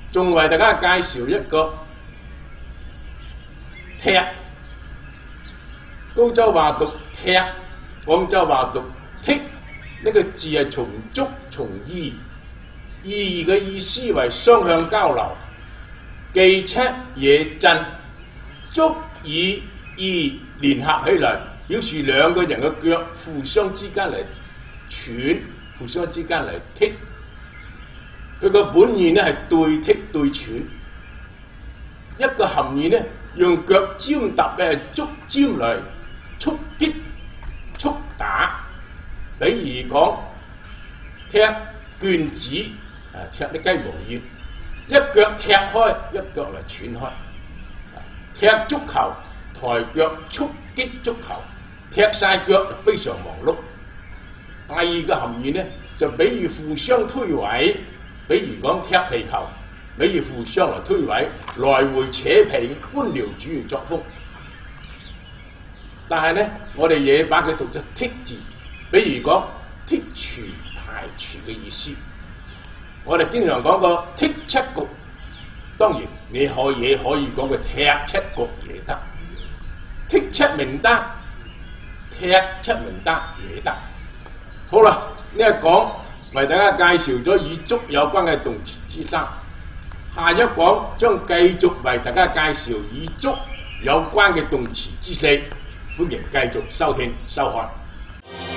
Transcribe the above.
仲為大家介紹一個踢，高州話讀踢，廣州話讀踢。呢個字係從足從意，意嘅意思為雙向交流，技尺野震，足以意聯合起嚟，表示兩個人嘅腳互相之間嚟踹，互相之間嚟踢。佢個本意呢係對踢對踹，一個含義呢用腳尖踏嘅係足尖嚟觸擊觸打。比如講踢橛子，踢啲雞毛葉，一腳踢開，一腳嚟踹開。踢足球，抬腳觸擊足球，踢晒腳非常忙碌。第二個含義呢，就比喻互相推諉，比如講踢皮球，比喻互相嚟推諉，來回扯皮，官僚主義作風。但係呢，我哋也把佢讀作踢字。比如講剔除排除嘅意思，我哋經常講個剔七局，當然你可以講個踢七局也得，剔七名單，踢七名單也得。好啦，呢一講為大家介紹咗與足有關嘅動詞之三，下一講將繼續為大家介紹與足有關嘅動詞之四，歡迎繼續收聽收看。